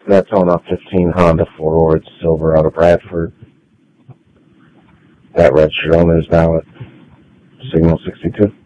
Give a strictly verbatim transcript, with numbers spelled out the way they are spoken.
Daytona fifteen Honda Ford Silver out of Bradford. That registered on his ballot. Signal sixty-two.